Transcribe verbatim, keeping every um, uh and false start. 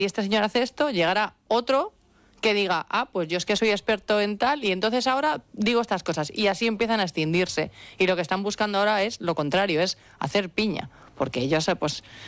y este señor hace esto, llegará otro que diga, ah, pues yo es que soy experto en tal y entonces ahora digo estas cosas. Y así empiezan a extindirse. Y lo que están buscando ahora es lo contrario, es hacer piña. Porque ellos, pues,